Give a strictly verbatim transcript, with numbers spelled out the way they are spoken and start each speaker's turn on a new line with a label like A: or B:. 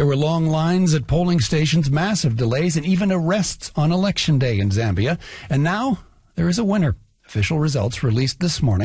A: There were long lines at polling stations, massive delays, and even arrests on Election Day in Zambia. And now there is a winner. Official results released this morning.